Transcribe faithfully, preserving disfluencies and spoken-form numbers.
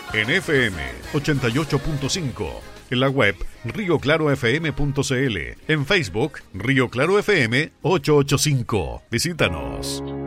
En F M ochenta y ocho punto cinco, en la web rio claro f m punto c l, en Facebook Río Claro F M ochocientos ochenta y cinco. Visítanos.